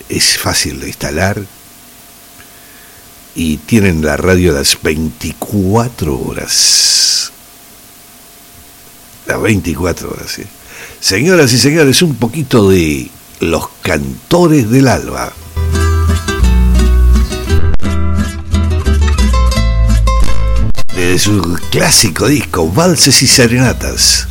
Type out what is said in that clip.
es fácil de instalar y tienen la radio las 24 horas. Las 24 horas, ¿sí? Señoras y señores, un poquito de Los Cantores del Alba. Desde su clásico disco Valses y Serenatas.